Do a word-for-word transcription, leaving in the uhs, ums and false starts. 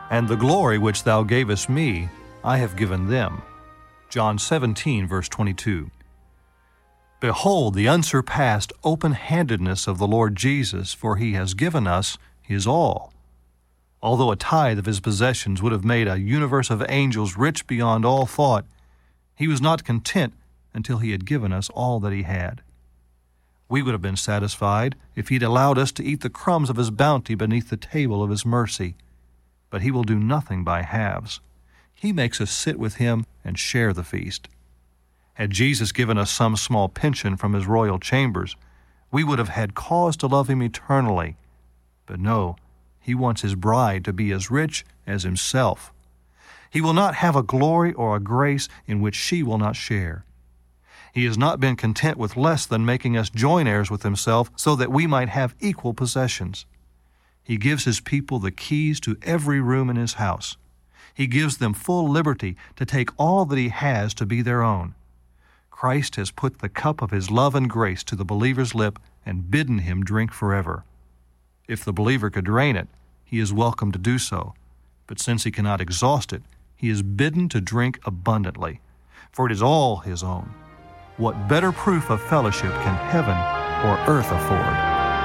and the glory which thou gavest me I have given them. John seventeen, verse twenty-two. Behold the unsurpassed open-handedness of the Lord Jesus, for he has given us his all. Although a tithe of his possessions would have made a universe of angels rich beyond all thought, he was not content until he had given us all that he had. We would have been satisfied if he'd allowed us to eat the crumbs of his bounty beneath the table of his mercy. But he will do nothing by halves. He makes us sit with him and share the feast. Had Jesus given us some small pension from his royal chambers, we would have had cause to love him eternally. But no, he wants his bride to be as rich as himself. He will not have a glory or a grace in which she will not share. He has not been content with less than making us joint heirs with himself so that we might have equal possessions. He gives his people the keys to every room in his house. He gives them full liberty to take all that he has to be their own. Christ has put the cup of his love and grace to the believer's lip and bidden him drink forever. If the believer could drain it, he is welcome to do so. But since he cannot exhaust it, he is bidden to drink abundantly, for it is all his own. What better proof of fellowship can heaven or earth afford?